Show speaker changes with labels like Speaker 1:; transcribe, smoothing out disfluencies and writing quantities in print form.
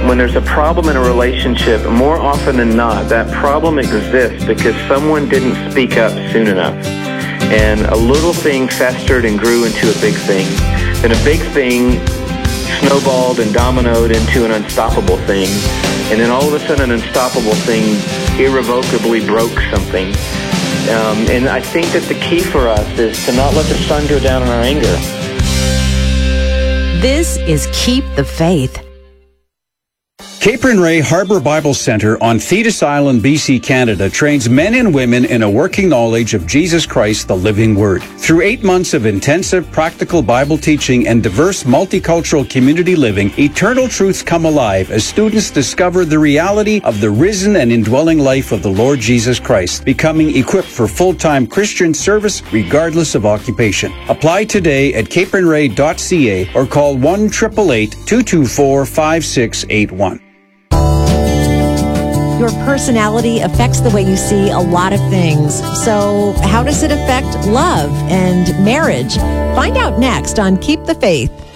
Speaker 1: when there's a problem in a relationship, more often than not, that problem exists because someone didn't speak up soon enough. And a little thing festered and grew into a big thing. Then a big thing snowballed and dominoed into an unstoppable thing. And then all of a sudden, an unstoppable thing irrevocably broke something. And I think that the key for us is to not let the sun go down in our anger.
Speaker 2: This is Keep the Faith.
Speaker 3: Cape and Ray Harbor Bible Center on Thetis Island, BC, Canada trains men and women in a working knowledge of Jesus Christ, the living Word. Through 8 months of intensive practical Bible teaching and diverse multicultural community living, eternal truths come alive as students discover the reality of the risen and indwelling life of the Lord Jesus Christ, becoming equipped for full-time Christian service regardless of occupation. Apply today at capeandray.ca or call 1-888-224-5681.
Speaker 2: Your personality affects the way you see a lot of things. So how does it affect love and marriage? Find out next on Keep the Faith.